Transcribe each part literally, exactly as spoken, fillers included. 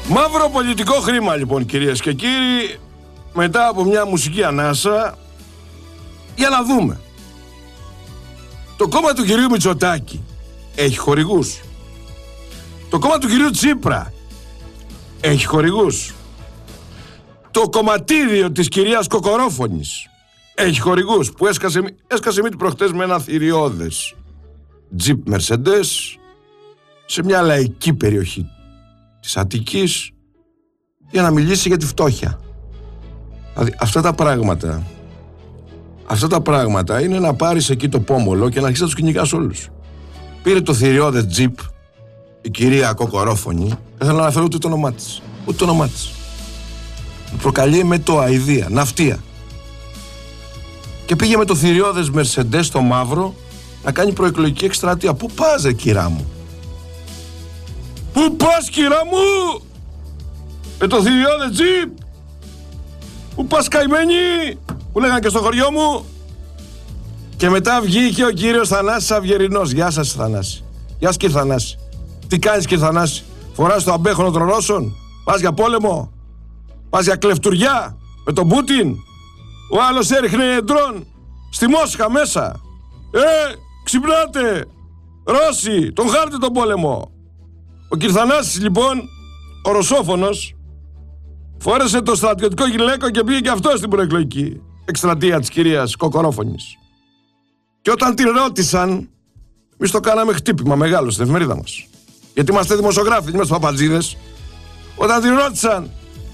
Μαύρο πολιτικό χρήμα λοιπόν, κυρίες και κύριοι, μετά από μια μουσική ανάσα, για να δούμε. Το κόμμα του κυρίου Μητσοτάκη έχει χορηγούς. Το κόμμα του κυρίου Τσίπρα έχει χορηγούς. Το κομματίδιο της κυρίας Κοκορόφωνης έχει χορηγούς, που έσκασε, έσκασε μύτη προχτές με ένα θηριώδες τζιπ Mercedes σε μια λαϊκή περιοχή της Αττικής για να μιλήσει για τη φτώχεια. Δηλαδή αυτά τα πράγματα αυτά τα πράγματα είναι να πάρεις εκεί το πόμολο και να αρχίσεις να τους κυνηγάς όλους. Πήρε το θηριώδες τζιπ η κυρία Κοκορόφωνη, δεν θέλω να αναφέρω ούτε το όνομά της, ούτε το όνομά της. Προκαλεί με το αηδία, ναυτία. Και πήγε με το θηριώδες Mercedes στο μαύρο να κάνει προεκλογική εκστρατεία. Πού πας ρε κυρά μου? Πού πας κυρά μου? Με το θηριώδες τζιπ? Πού πας καημένη? Που λέγανε και στο χωριό μου. Και μετά βγήκε ο κύριος Θανάσης Αυγερινός. Γεια σας Θανάση. Γεια σας κύριε Θανάση. Τι κάνεις κύριε Θανάση? Φοράς το αμπέχονο των Ρώσων? Πας για πόλεμο? Πας για κλεφτουριά με τον Πούτιν? Ο άλλος έριχνε ντρόν στη Μόσχα μέσα. Ε, ξυπνάτε Ρώσοι, τον χάρτε τον πόλεμο. Ο κύριος Θανάσης λοιπόν, ο ρωσόφωνος, φόρεσε το στρατιωτικό γυλαίκο και πήγε και αυτό στην προεκλογική εκστρατεία της κυρίας Κοκορόφωνης. Και όταν την ρώτησαν, εμείς το κάναμε χτύπημα μεγάλο στην εφημερίδα μας, γιατί είμαστε δημοσιογράφοι, είμαστε παπατζίδες. Όταν την ρώτησαν,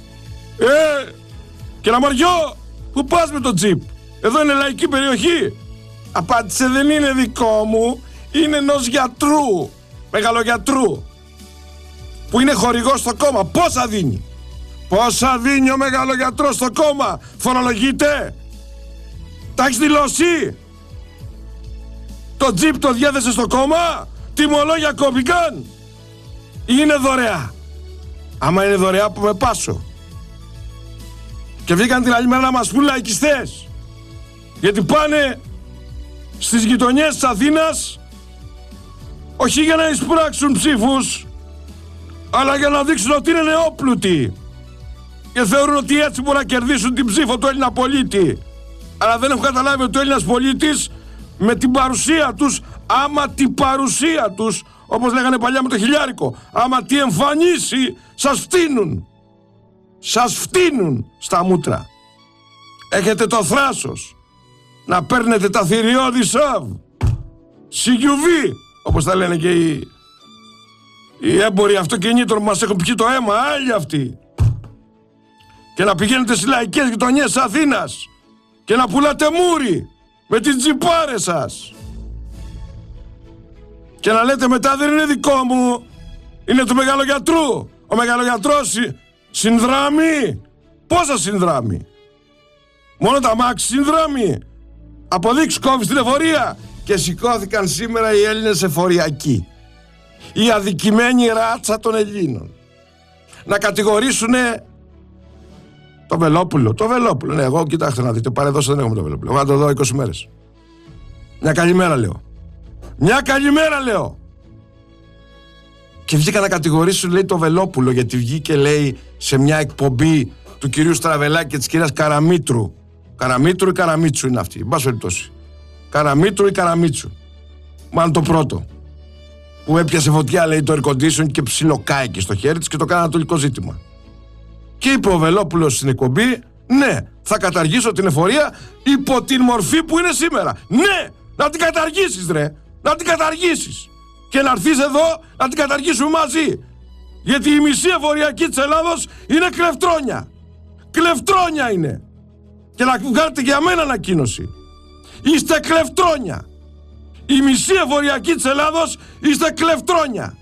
Ε, κεραμαριό, πού πας με το τζιπ? Εδώ είναι λαϊκή περιοχή. Απάντησε, δεν είναι δικό μου, είναι ενός γιατρού, μεγαλογιατρού, που είναι χορηγός στο κόμμα. Πόσα δίνει? Πόσα δίνει ο μεγαλογιατρός στο κόμμα? Φορολογείται? Τα έχεις δηλώσει? Το τζιπ το διέθεσε στο κόμμα? Τιμολόγια κόπηκαν? Είναι δωρεά? Άμα είναι δωρεά, που με πάσω. Και βγήκαν την άλλη μέρα να μας πούν λαϊκιστές, γιατί πάνε στις γειτονιές της Αθήνας όχι για να εισπράξουν ψήφους, αλλά για να δείξουν ότι είναι νεόπλουτοι και θεωρούν ότι έτσι μπορούν να κερδίσουν την ψήφο του Έλληνα πολίτη. Αλλά δεν έχουν καταλάβει ότι ο Έλληνας πολίτης με την παρουσία τους, άμα την παρουσία τους, όπως λέγανε παλιά με το χιλιάρικο, άμα τη εμφανίσει, σας φτύνουν. Σας φτύνουν στα μούτρα. Έχετε το θράσος να παίρνετε τα θηριώδη σαβ, σι γιου βι, όπως τα λένε και οι, οι έμποροι αυτοκινήτων που μας έχουν πιει το αίμα, άλλοι αυτοί, και να πηγαίνετε στις λαϊκές γειτονιές της Αθήνας και να πουλάτε μούρι με τις τζιπάρες σας και να λέτε μετά, δεν είναι δικό μου, είναι του μεγαλογιατρού. Ο μεγαλογιατρός συνδράμει. Πόσα συνδράμει? Μόνο τα μάξι συνδράμει. Αποδείξου, κόβεις την εφορία. Και σηκώθηκαν σήμερα οι Έλληνες εφοριακοί, η αδικημένη ράτσα των Ελλήνων, να κατηγορήσουνε το Βελόπουλο. Το Βελόπουλο, ναι, εγώ κοιτάξτε να δείτε, παρεδόσα δεν έχουμε το Βελόπουλο. Εγώ θα το δω είκοσι μέρες. Μια καλημέρα λέω. Μια καλημέρα λέω. Και βγήκα να κατηγορήσουν, λέει, το Βελόπουλο, γιατί βγήκε, λέει, σε μια εκπομπή του κυρίου Στραβελάκη και της κυρίας Καραμήτρου. Καραμήτρου ή Καραμίτσου είναι αυτή, εν πάση περιπτώσει. Καραμήτρου ή Καραμίτσου. Μάλλον το πρώτο. Που έπιασε φωτιά, λέει, το air condition και ψιλοκάηκε στο χέρι της και το κάνα ανατολικό ζήτημα. Και είπε ο Βελόπουλος στην εκπομπή, ναι, θα καταργήσω την εφορία υπό την μορφή που είναι σήμερα. Ναι, να την καταργήσεις ρε, να την καταργήσεις. Και να έρθεις εδώ να την καταργήσουμε μαζί. Γιατί η μισή εφοριακή της Ελλάδος είναι κλεφτρόνια. Κλεφτρόνια είναι. Και να βγάλετε για μένα ανακοίνωση. Είστε κλεφτρόνια. Η μισή εφοριακή της Ελλάδος είστε κλεφτρόνια.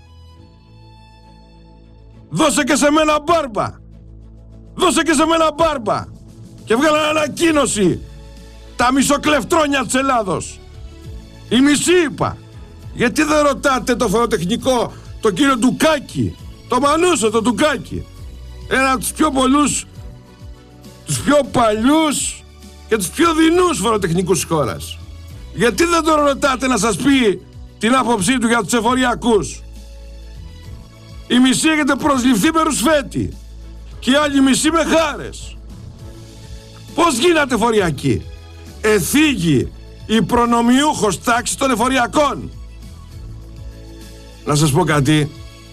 Δώσε και σε μένα μπάρμπα. Δώσε και σε μένα μπάρμπα. Και βγάλα ανακοίνωση. Τα μισοκλεφτρόνια της Ελλάδος. Η μισή είπα. Γιατί δεν ρωτάτε το φοροτεχνικό, τον κύριο Ντουκάκη, το Μανούσο, το Ντουκάκη, ένα από τους πιο πολλούς, τους πιο παλιούς και τους πιο δεινούς φοροτεχνικούς της χώρας. Γιατί δεν τον ρωτάτε να σας πει την άποψή του για τους εφοριακούς? Η μισή έχετε προσληφθεί με ρουσφέτη και η άλλη μισή με χάρες. Πώς γίνατε εφοριακοί? Εθίγει η προνομιούχος τάξη των εφοριακών. Να σας πω κάτι.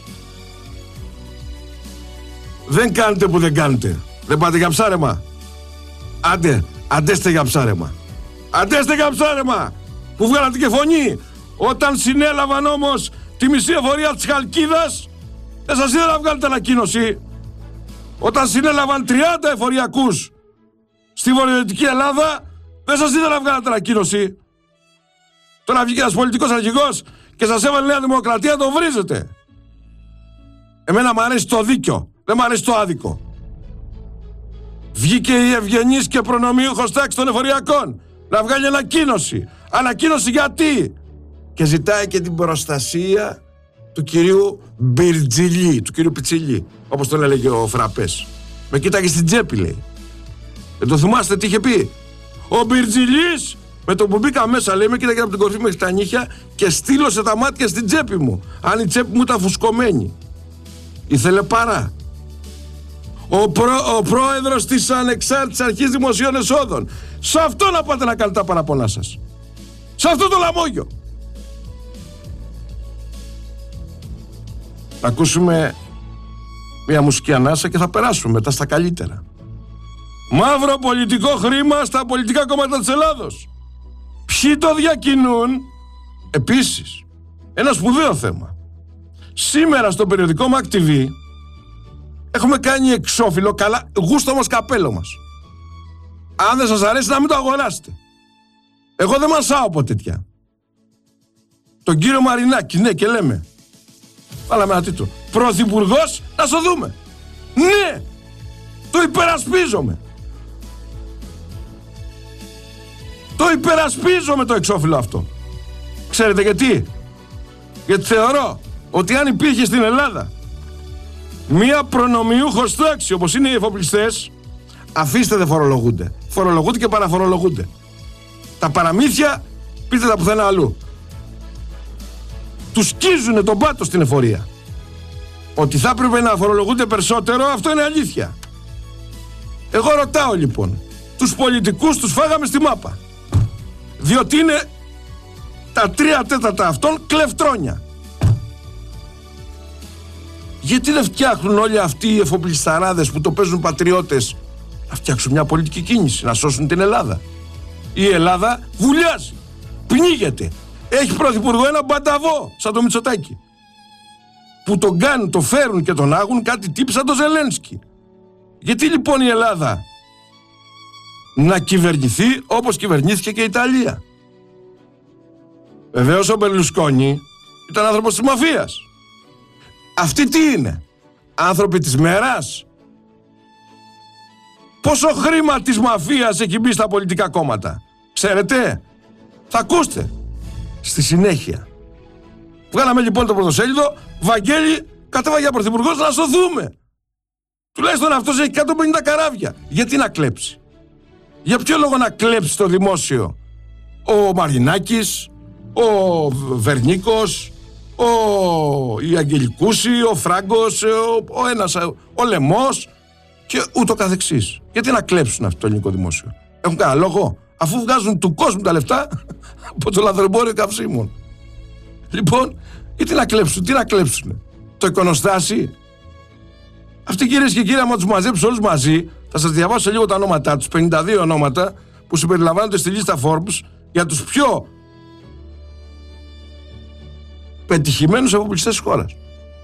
Δεν κάνετε που δεν κάνετε. Δεν πάτε για ψάρεμα. Άντε, αντέστε για ψάρεμα. Αντέστε για ψάρεμα που βγάλατε και φωνή. Όταν συνέλαβαν όμως τη μισή εφορία της Χαλκίδας, δεν σας είδα να βγάλετε ανακοίνωση. Όταν συνέλαβαν τριάντα εφοριακούς στη βορειοδυτική Ελλάδα, δεν σας είδα να βγάλετε ανακοίνωση. Τώρα βγήκε ένας πολιτικός αρχηγός και σας έβαλε Νέα Δημοκρατία, το βρίζετε. Εμένα μου αρέσει το δίκιο, δεν μου αρέσει το άδικο. Βγήκε η ευγενής και προνομιούχος τάξη των εφοριακών να βγάλει ανακοίνωση. Ανακοίνωση γιατί? Και ζητάει και την προστασία του κυρίου Μπιρτζιλή, του κυρίου Πιτσιλή, όπως τον έλεγε ο Φραπές. Με κοίταγε στην τσέπη, λέει. Δεν το θυμάστε τι είχε πει? Ο Μπιρτζιλής, με το που μπήκα μέσα, λέει, με κοίταγε από την κορφή μέχρι τα νύχια και στήλωσε τα μάτια στην τσέπη μου. Αν η τσέπη μου ήταν φουσκωμένη. Ήθελε παρά. Ο, προ, ο πρόεδρος της Ανεξάρτητης Αρχής Δημοσίων Εσόδων. Σε αυτό να πάτε να κάνετε τα παραπονά σας. Σε αυτό το λαμόγιο. Να ακούσουμε μια μουσική ανάσα και θα περάσουμε μετά στα καλύτερα. Μαύρο πολιτικό χρήμα στα πολιτικά κόμματα της Ελλάδος. Ποιοι το διακινούν? Επίσης, ένα σπουδαίο θέμα. Σήμερα στο περιοδικό Μακ τι βι έχουμε κάνει εξώφυλλο, καλά, γούστο μας καπέλο μας. Αν δεν σας αρέσει να μην το αγοράσετε. Εγώ δεν μασάω από τέτοια. Τον κύριο Μαρινάκη, ναι, και λέμε. Βάλαμε ένα τίτλο. Πρωθυπουργός, να στο δούμε. Ναι, το υπερασπίζομαι. Το υπερασπίζομαι το εξώφυλλο αυτό. Ξέρετε γιατί? Γιατί θεωρώ ότι αν υπήρχε στην Ελλάδα μία προνομιούχος τάξη όπως είναι οι εφοπλιστές, αφήστε δεν φορολογούνται. Φορολογούνται και παραφορολογούνται. Τα παραμύθια πείτε τα πουθενά αλλού. Τους σκίζουνε τον πάτο στην εφορία. Ότι θα έπρεπε να φορολογούνται περισσότερο, αυτό είναι αλήθεια. Εγώ ρωτάω λοιπόν, τους πολιτικούς τους φάγαμε στη μάπα. Διότι είναι τα τρία τέταρτα αυτών κλεφτρόνια. Γιατί δεν φτιάχνουν όλοι αυτοί οι εφοπλισταράδες που το παίζουν πατριώτες να φτιάξουν μια πολιτική κίνηση, να σώσουν την Ελλάδα? Η Ελλάδα βουλιάζει, πνίγεται. Έχει πρωθυπουργό ένα μπανταβό σαν το Μητσοτάκη, που τον κάνουν, το φέρουν και τον άγουν κάτι τύποι σαν το Ζελένσκι. Γιατί λοιπόν η Ελλάδα να κυβερνηθεί όπως κυβερνήθηκε και η Ιταλία? Βεβαίως ο Μπερλουσκόνι ήταν άνθρωπος της μαφίας. Αυτοί τι είναι? Άνθρωποι της μέρας? Πόσο χρήμα της μαφίας έχει μπει στα πολιτικά κόμματα? Ξέρετε? Θα ακούστε στη συνέχεια. Βγάλαμε λοιπόν το πρωτοσέλιδο. Βαγγέλη, κατέβα για πρωθυπουργός να σωθούμε. Τουλάχιστον αυτός έχει εκατόν πενήντα καράβια. Γιατί να κλέψει? Για ποιο λόγο να κλέψει το δημόσιο ο Μαρινάκης, ο Βερνίκος, ο η Αγγελικούση, ο Φράγκος, ο, ο ένας, ο Λεμός και ούτω καθεξής? Γιατί να κλέψουν αυτό το ελληνικό δημόσιο? Έχουν κανένα λόγο? Αφού βγάζουν του κόσμου τα λεφτά από το λαθρεμπόριο καυσίμων. Λοιπόν, γιατί να κλέψουν, τι να κλέψουν? Το εικονοστάσι? Αυτοί, κυρίες και κύριοι, άμα τους μαζέψουν όλους μαζί, θα σας διαβάσω λίγο τα ονόματά τους, πενήντα δύο ονόματα που συμπεριλαμβάνονται στη λίστα Forbes για τους πιο πετυχημένους εφοπλιστές της χώρας.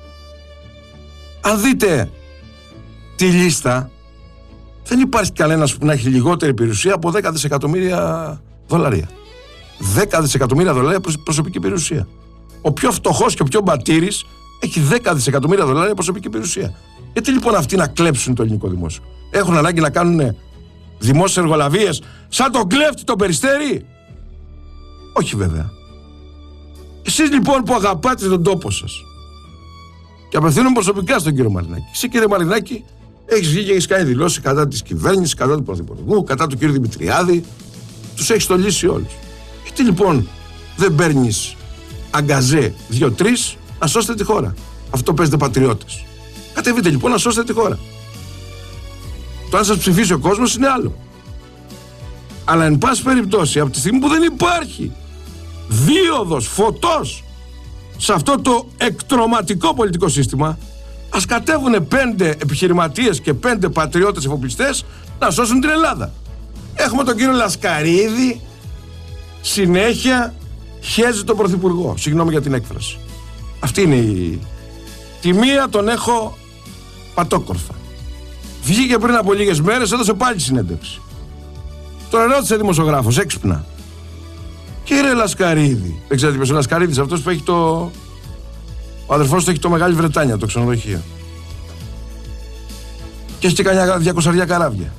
Αν δείτε τη λίστα, δεν υπάρχει κανένας που να έχει λιγότερη περιουσία από δέκα δισεκατομμύρια δολάρια. δέκα δισεκατομμύρια δολάρια προσωπική περιουσία. Ο πιο φτωχός και ο πιο μπατήρης έχει δέκα δισεκατομμύρια δολάρια προσωπική περιουσία. Γιατί λοιπόν αυτοί να κλέψουν το ελληνικό δημόσιο? Έχουν ανάγκη να κάνουν δημόσιες εργολαβίες σαν τον κλέφτη τον Περιστέρη? Όχι βέβαια. Εσείς λοιπόν που αγαπάτε τον τόπο σας, και απευθύνομαι προσωπικά στον κύριο Μαρινάκη, εσύ κύριε Μαρινάκη έχεις βγει και έχεις κάνει δηλώσεις κατά της κυβέρνησης, κατά του Πρωθυπουργού, κατά του κύριου Δημητριάδη, τους έχεις στολίσει όλους. Γιατί λοιπόν δεν παίρνεις αγκαζέ δύο-τρεις να σώσετε τη χώρα? Αυτό παίζετε πατριώτες. Κατεβείτε λοιπόν να σώσετε τη χώρα. Το αν σας ψηφίσει ο κόσμος είναι άλλο. Αλλά εν πάση περιπτώσει, από τη στιγμή που δεν υπάρχει δίωδος, φωτός σε αυτό το εκτρωματικό πολιτικό σύστημα, ας κατέβουνε πέντε επιχειρηματίες και πέντε πατριώτες εφοπλιστές να σώσουν την Ελλάδα. Έχουμε τον κύριο Λασκαρίδη, συνέχεια χέζει τον πρωθυπουργό. Συγγνώμη για την έκφραση. Αυτή είναι η... Τη μία τον έχω πατόκορφα. Βγήκε πριν από λίγες μέρες, έδωσε πάλι συνέντευξη. Τον ρώτησε δημοσιογράφος, έξυπνα. Κύριε Λασκαρίδη, δεν ξέρετε ποιος είναι ο Λασκαρίδης, αυτός που έχει το... Ο αδερφός του έχει το Μεγάλη Βρετάνια, το ξενοδοχείο. Και έχει και κανένα διακοσαριά καράβια.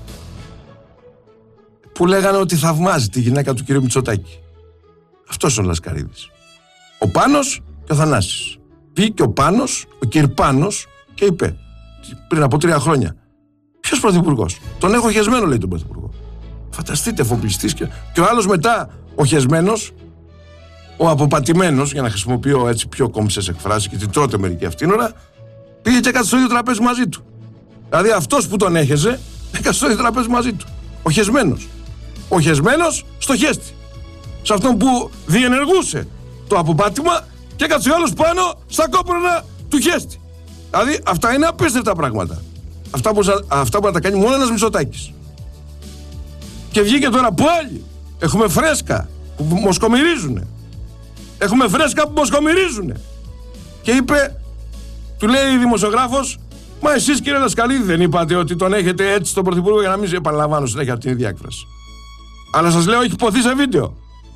Που λέγανε ότι θαυμάζει τη γυναίκα του κυρίου Μητσοτάκη. Αυτός είναι ο Λασκαρίδης. Ο Πάνος και ο Θανάσης. Βγήκε ο Πάνος, ο Κυρπάνος και είπε πριν από τρία χρόνια, ποιος πρωθυπουργός? Τον έχω χεσμένο, λέει, τον πρωθυπουργό. Φανταστείτε, εφοπλιστής και... και ο άλλος μετά, ο χεσμένος, ο αποπατημένος, για να χρησιμοποιώ έτσι πιο κόμψες εκφράσεις και την τρώτε μερική αυτήν ώρα, πήγε και έκατσε στο ίδιο τραπέζι μαζί του. Δηλαδή αυτός που τον έχεζε, έκατσε στο ίδιο τραπέζι μαζί του. Ο χεσμένος. Ο χεσμένος στο χέστη. Σε αυτόν που διενεργούσε το αποπάτημα και έκατσε ο άλλος πάνω στα κόπρονα του χέστη. Δηλαδή αυτά είναι απίστευτα πράγματα. Αυτά που, αυτά που να τα κάνει μόνο ένας Μητσοτάκης. Και βγήκε τώρα πάλι. Έχουμε φρέσκα που μοσκομυρίζουνε. Έχουμε φρέσκα που μοσκομυρίζουνε. Και είπε, του λέει η δημοσιογράφος, μα εσείς κύριε Λασκαρίδη δεν είπατε ότι τον έχετε έτσι στον πρωθυπουργό, για να μην επαναλαμβάνω συνέχεια από την ίδια έκφραση. Αλλά σας λέω, έχει υποθεί σε βίντεο.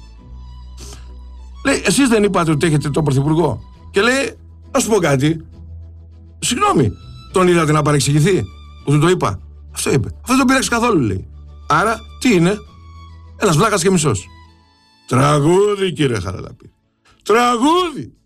Λέει, εσείς δεν είπατε ότι έχετε τον πρωθυπουργό? Και λέει, να σου πω κάτι. Συγγνώμη, τον είδατε να παρεξηγηθεί που του το είπα? Αυτό είπε. Αυτό δεν τον πειράξει καθόλου, λέει. Άρα, τι είναι? Ένας βλάκας και μισός. Τραγούδι, κύριε Χαραλαπή. Τραγούδι.